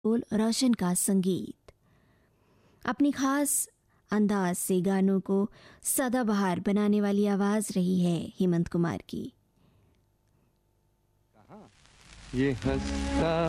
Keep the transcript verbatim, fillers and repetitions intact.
बोल, रोशन का संगीत। अपनी खास अंदाज से गानों को सदाबहार बनाने वाली आवाज रही है हेमंत कुमार की। ये हंसता